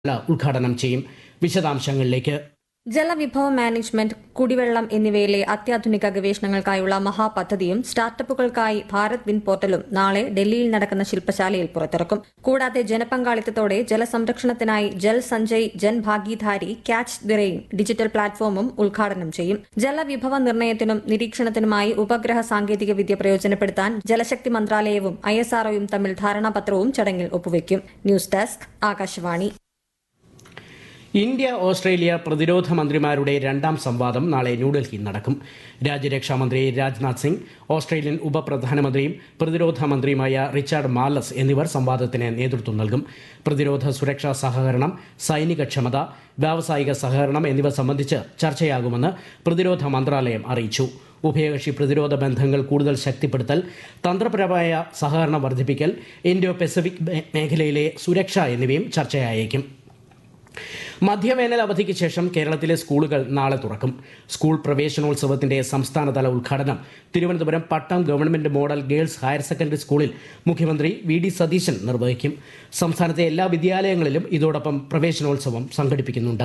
ഉദ്ഘാടനം ചെയ്യും. വിശദാംശങ്ങളിലേക്ക്. ജലവിഭവ മാനേജ്മെന്റ്, കുടിവെള്ളം എന്നിവയിലെ അത്യാധുനിക ഗവേഷണങ്ങൾക്കായുള്ള മഹാപദ്ധതിയും സ്റ്റാർട്ടപ്പുകൾക്കായി ഭാരത് വിൻ പോർട്ടലും നാളെ ഡൽഹിയിൽ നടക്കുന്ന ശില്പശാലയിൽ പുറത്തിറക്കും. കൂടാതെ ജനപങ്കാളിത്തത്തോടെ ജലസംരക്ഷണത്തിനായി Jal Sanjay, Jan Bhagidari, catch the rain digital പ്ലാറ്റ്ഫോമും ഉദ്ഘാടനം ചെയ്യും. ജലവിഭവ നിർണ്ണയത്തിനും നിരീക്ഷണത്തിനുമായി ഉപഗ്രഹ സാങ്കേതികവിദ്യ പ്രയോജനപ്പെടുത്താൻ ജലശക്തി മന്ത്രാലയവും ISROയും തമ്മിൽ ധാരണാപത്രവും ചടങ്ങിൽ ഒപ്പുവയ്ക്കും. News desk, Akashvani. India Australia പ്രതിരോധ മന്ത്രിമാരുടെ രണ്ടാം സംവാദം നാളെ ന്യൂഡൽഹിയിൽ നടക്കും. രാജ്യരക്ഷാമന്ത്രി രാജ്നാഥ് സിംഗ്, ഓസ്ട്രേലിയൻ ഉപപ്രധാനമന്ത്രിയും പ്രതിരോധ മന്ത്രിയുമായ റിച്ചാർഡ് മാർലസ് എന്നിവർ സംവാദത്തിന് നേതൃത്വം നൽകും. പ്രതിരോധ സുരക്ഷാ സഹകരണം, സൈനികക്ഷമത, വ്യാവസായിക സഹകരണം എന്നിവ സംബന്ധിച്ച് ചർച്ചയാകുമെന്ന് പ്രതിരോധ മന്ത്രാലയം അറിയിച്ചു. ഉഭയകക്ഷി പ്രതിരോധ ബന്ധങ്ങൾ കൂടുതൽ ശക്തിപ്പെടുത്തൽ, തന്ത്രപരമായ സഹകരണം വർദ്ധിപ്പിക്കൽ, ഇൻഡോ പസഫിക് മേഖലയിലെ സുരക്ഷ എന്നിവയും ചർച്ചയായേക്കും. മധ്യവേനൽ അവധിക്ക് ശേഷം കേരളത്തിലെ സ്കൂളുകൾ നാളെ തുറക്കും. സ്കൂൾ പ്രവേശനോത്സവത്തിന്റെ സംസ്ഥാനതല ഉദ്ഘാടനം തിരുവനന്തപുരം പട്ടം government model girls higher secondary സ്കൂളിൽ മുഖ്യമന്ത്രി VD സതീശൻ നിർവഹിക്കും. സംസ്ഥാനത്തെ എല്ലാ വിദ്യാലയങ്ങളിലും ഇതോടൊപ്പം പ്രവേശനോത്സവം സംഘടിപ്പിക്കുന്നുണ്ട്.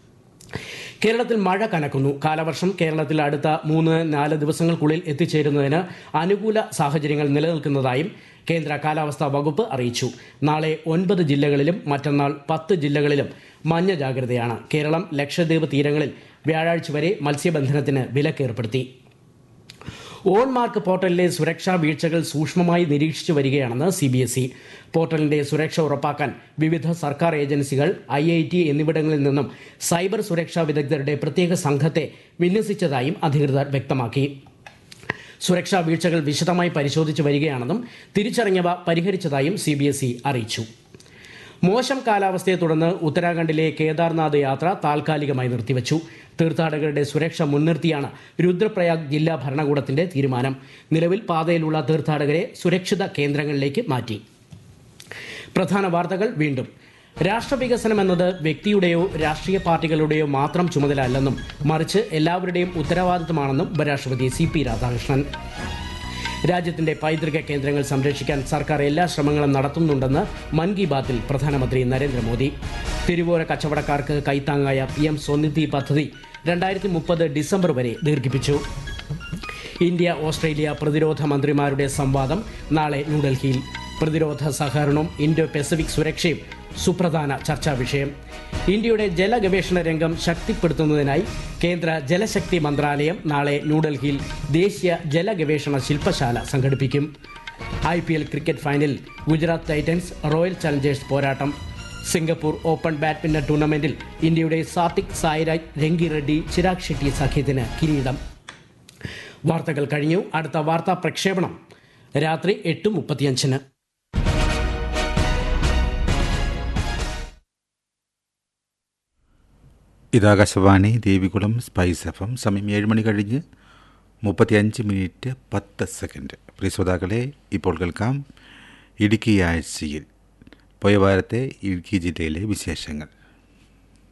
കേരളത്തിൽ മഴ കനക്കുന്നു. കാലവർഷം കേരളത്തിൽ അടുത്ത 3-4 ദിവസങ്ങൾക്കുള്ളിൽ എത്തിച്ചേരുന്നതിന് അനുകൂല സാഹചര്യങ്ങൾ നിലനിൽക്കുന്നതായും കേന്ദ്ര കാലാവസ്ഥാ വകുപ്പ് അറിയിച്ചു. നാളെ 9 ജില്ലകളിലും മറ്റന്നാൾ 10 ജില്ലകളിലും മഞ്ഞ ജാഗ്രതയാണ്. കേരളം, ലക്ഷദ്വീപ് തീരങ്ങളിൽ വ്യാഴാഴ്ച വരെ മത്സ്യബന്ധനത്തിന് വിലക്കേർപ്പെടുത്തി. ഓൺമാർക്ക് പോർട്ടലിലെ സുരക്ഷാ വീഴ്ചകൾ സൂക്ഷ്മമായി നിരീക്ഷിച്ചു വരികയാണെന്ന് CBSE. പോർട്ടലിന്റെ സുരക്ഷ ഉറപ്പാക്കാൻ വിവിധ സർക്കാർ ഏജൻസികൾ, IIT എന്നിവിടങ്ങളിൽ നിന്നും സൈബർ സുരക്ഷാ വിദഗ്ധരുടെ പ്രത്യേക സംഘത്തെ വിന്യസിച്ചതായും അധികൃതർ വ്യക്തമാക്കി. സുരക്ഷാ വീഴ്ചകൾ വിശദമായി പരിശോധിച്ചു വരികയാണെന്നും തിരിച്ചറിഞ്ഞവ പരിഹരിച്ചതായും CBSE അറിയിച്ചു. മോശം കാലാവസ്ഥയെ തുടർന്ന് ഉത്തരാഖണ്ഡിലെ കേദാർനാഥ് യാത്ര താൽക്കാലികമായി നിർത്തിവച്ചു. തീർത്ഥാടകരുടെ സുരക്ഷ മുൻനിർത്തിയാണ് രുദ്രപ്രയാഗ് ജില്ലാ ഭരണകൂടത്തിന്റെ തീരുമാനം. നിലവിൽ പാതയിലുള്ള തീർത്ഥാടകരെ സുരക്ഷിത കേന്ദ്രങ്ങളിലേക്ക് മാറ്റി. പ്രധാന വാർത്തകൾ വീണ്ടും. രാഷ്ട്രവികസനം എന്നത് വ്യക്തിയുടെയോ രാഷ്ട്രീയ പാർട്ടികളുടെയോ മാത്രം ചുമതല അല്ലെന്നും മറിച്ച് എല്ലാവരുടെയും ഉത്തരവാദിത്തമാണെന്നും ഉപരാഷ്ട്രപതി CP രാധാകൃഷ്ണൻ. രാജ്യത്തിന്റെ പൈതൃക കേന്ദ്രങ്ങൾ സംരക്ഷിക്കാൻ സർക്കാർ എല്ലാ ശ്രമങ്ങളും നടത്തുന്നുണ്ടെന്ന് മൻ കി ബാത്തിൽ പ്രധാനമന്ത്രി നരേന്ദ്രമോദി. തിരുവോര കച്ചവടക്കാർക്ക് കൈത്താങ്ങായ PM സ്വനിധി പദ്ധതി 2030 ഡിസംബർ വരെ ദീർഘിപ്പിച്ചു. ഇന്ത്യ ഓസ്ട്രേലിയ പ്രതിരോധ മന്ത്രിമാരുടെ സംവാദം നാളെ ന്യൂഡൽഹിയിൽ. പ്രതിരോധ സഹകരണവും ഇൻഡോ പസഫിക് സുരക്ഷയും സുപ്രധാന ചർച്ചാ വിഷയം. ഇന്ത്യയുടെ ജലഗവേഷണ രംഗം ശക്തിപ്പെടുത്തുന്നതിനായി കേന്ദ്ര ജലശക്തി മന്ത്രാലയം നാളെ ന്യൂഡൽഹിയിൽ ദേശീയ ജലഗവേഷണ ശില്പശാല സംഘടിപ്പിക്കും. IPL ക്രിക്കറ്റ് ഫൈനലിൽ ഗുജറാത്ത് ടൈറ്റൻസ് റോയൽ ചലഞ്ചേഴ്സ് പോരാട്ടം. സിംഗപ്പൂർ ഓപ്പൺ ബാഡ്മിന്റൺ ടൂർണമെന്റിൽ ഇന്ത്യയുടെ സാത്വിക് സായിരാജ്, രംഗി റെഡ്ഡി, ചിരാഗ് ഷെട്ടി സഖ്യത്തിന് കിരീടം. വാർത്തകൾ കഴിഞ്ഞു. അടുത്ത വാർത്താ പ്രക്ഷേപണം രാത്രി 8:35. ഇതാകാശവാണി ദേവികുളം സ്പൈസ് FM. സമയം 7 മണി കഴിഞ്ഞ് 35:10. പ്രിയ ശ്രോതാക്കളെ, ഇപ്പോൾ കേൾക്കാം ഇടുക്കി ആഴ്ചയിൽ പോയ വാരത്തെ ഇടുക്കി ജില്ലയിലെ വിശേഷങ്ങൾ.